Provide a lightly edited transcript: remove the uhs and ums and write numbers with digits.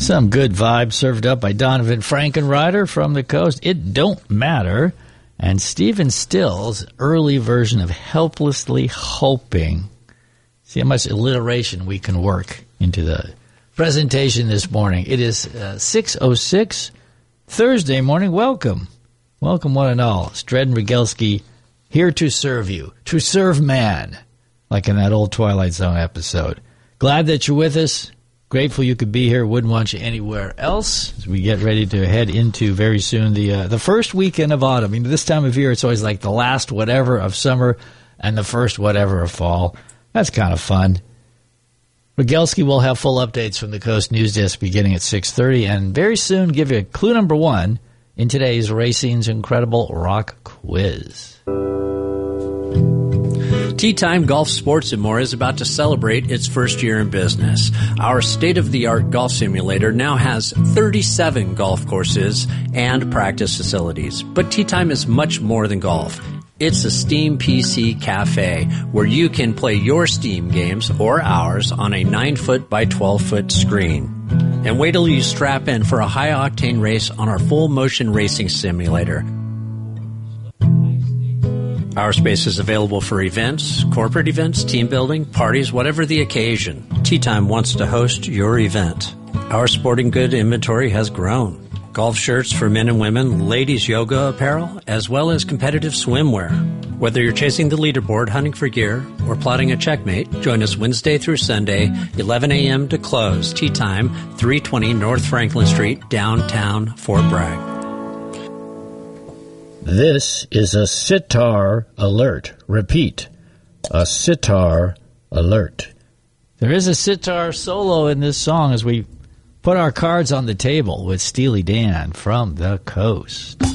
Some good vibes served up by Donovan Frankenreiter from the coast. It Don't Matter. And Stephen Stills' early version of Helplessly Hoping. See how much alliteration we can work into the presentation this morning. It is 6:06 Thursday morning. Welcome. Welcome one and all. It's Dred and Rogelski here to serve you. To serve man. Like in that old Twilight Zone episode. Glad that you're with us. Grateful you could be here. Wouldn't want you anywhere else as we get ready to head into very soon the first weekend of autumn. I mean, this time of year, it's always like the last whatever of summer and the first whatever of fall. That's kind of fun. Rogelski will have full updates from the Coast News Desk beginning at 6:30 and very soon give you clue number one in today's Racing's Incredible Rock Quiz. Tee Time Golf Sports & More is about to celebrate its first year in business. Our state-of-the-art golf simulator now has 37 golf courses and practice facilities. But Tee Time is much more than golf. It's a Steam PC cafe where you can play your Steam games or ours on a 9-foot by 12-foot screen. And wait till you strap in for a high-octane race on our full-motion racing simulator. Our space is available for events, corporate events, team building, parties, whatever the occasion. Tee Time wants to host your event. Our sporting good inventory has grown. Golf shirts for men and women, ladies yoga apparel, as well as competitive swimwear. Whether you're chasing the leaderboard, hunting for gear, or plotting a checkmate, join us Wednesday through Sunday, 11 a.m. to close. Tee Time, 320 North Franklin Street, downtown Fort Bragg. This is a sitar alert. Repeat, a sitar alert. There is a sitar solo in this song as we put our cards on the table with Steely Dan from the coast.